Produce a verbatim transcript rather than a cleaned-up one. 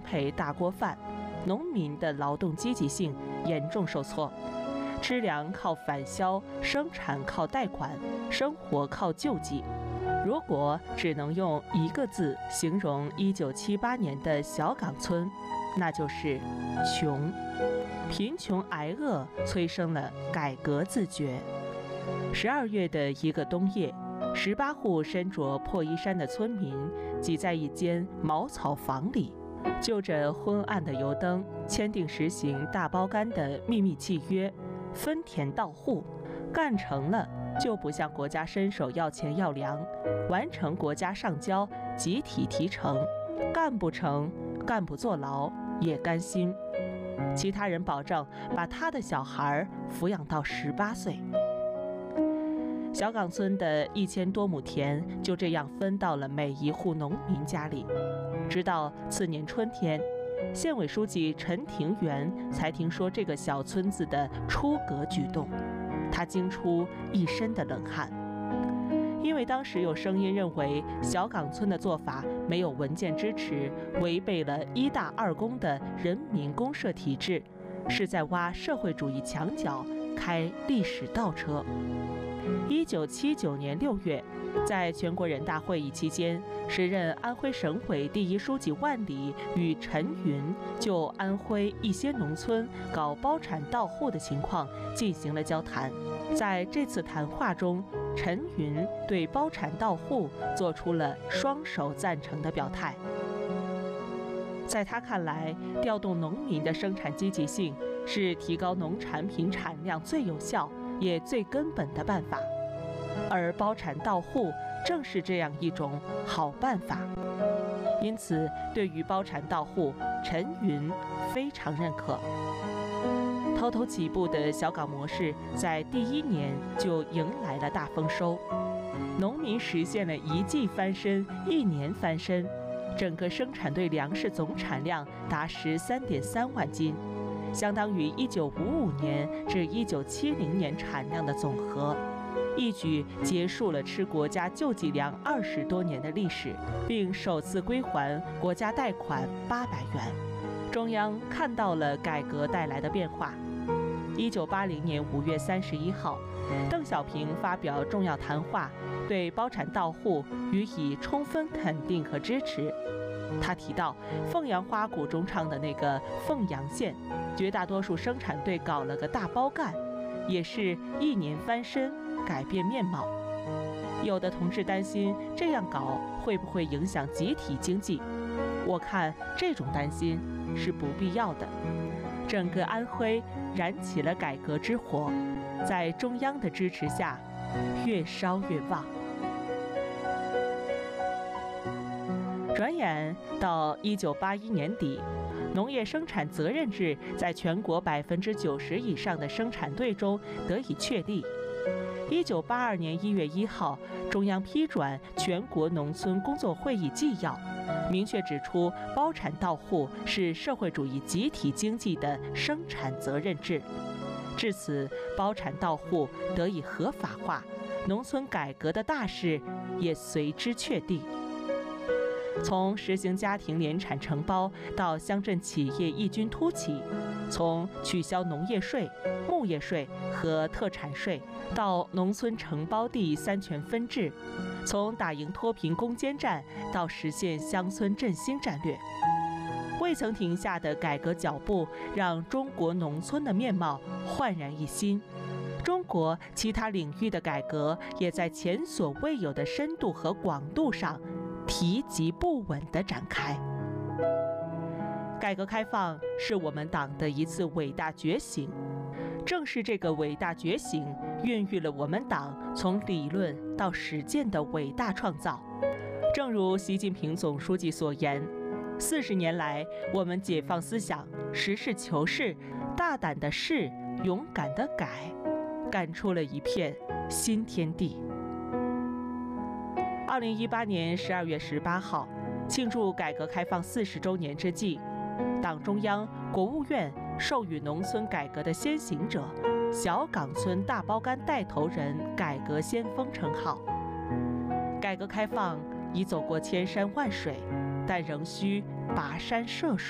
配大锅饭，农民的劳动积极性严重受挫。吃粮靠返销，生产靠贷款，生活靠救济。如果只能用一个字形容一九七八年的小岗村，那就是穷。贫穷挨饿催生了改革自觉。十二月的一个冬夜，十八户身着破衣衫的村民挤在一间茅草房里，就着昏暗的油灯，签订实行大包干的秘密契约，分田到户，干成了就不向国家伸手要钱要粮，完成国家上交，集体提成，干不成，干部坐牢也甘心。其他人保证把他的小孩抚养到十八岁。小岗村的一千多亩田就这样分到了每一户农民家里。直到次年春天，县委书记陈廷元才听说这个小村子的出格举动，他惊出一身的冷汗。因为当时有声音认为小岗村的做法没有文件支持，违背了一大二公的人民公社体制，是在挖社会主义墙角，开历史倒车。一九七九年六月，在全国人大会议期间，时任安徽省委第一书记万里与陈云就安徽一些农村搞包产到户的情况进行了交谈。在这次谈话中，陈云对包产到户做出了双手赞成的表态。在他看来，调动农民的生产积极性是提高农产品产量最有效也最根本的办法，而包产到户正是这样一种好办法。因此，对于包产到户，陈云非常认可。偷偷起步的小岗模式在第一年就迎来了大丰收，农民实现了一季翻身、一年翻身，整个生产队粮食总产量达十三点三万斤，相当于一九五五年至一九七零年产量的总和，一举结束了吃国家救济粮二十多年的历史，并首次归还国家贷款八百元。中央看到了改革带来的变化。一九八零年五月三十一号，邓小平发表重要谈话，对包产到户予以充分肯定和支持。他提到，凤阳花鼓中唱的那个凤阳县，绝大多数生产队搞了个大包干，也是一年翻身，改变面貌。有的同志担心这样搞会不会影响集体经济，我看这种担心是不必要的。整个安徽燃起了改革之火，在中央的支持下，越烧越旺。转眼到一九八一年底，农业生产责任制在全国百分之九十以上的生产队中得以确立。一九八二年一月一号，中央批转全国农村工作会议纪要，明确指出包产到户是社会主义集体经济的生产责任制。至此，包产到户得以合法化，农村改革的大势也随之确定。从实行家庭联产承包到乡镇企业异军突起，从取消农业税、牧业税和特产税到农村承包地三权分置，从打赢脱贫攻坚战到实现乡村振兴战略，未曾停下的改革脚步让中国农村的面貌焕然一新。中国其他领域的改革也在前所未有的深度和广度上提及不稳地展开。改革开放是我们党的一次伟大觉醒，正是这个伟大觉醒孕育了我们党从理论到实践的伟大创造。正如习近平总书记所言，四十年来，我们解放思想，实事求是，大胆的试，勇敢的改，干出了一片新天地。二零一八年十二月十八号，庆祝改革开放四十周年之际，党中央、国务院授予农村改革的先行者、小岗村大包干带头人改革先锋称号。改革开放已走过千山万水，但仍需跋山涉水。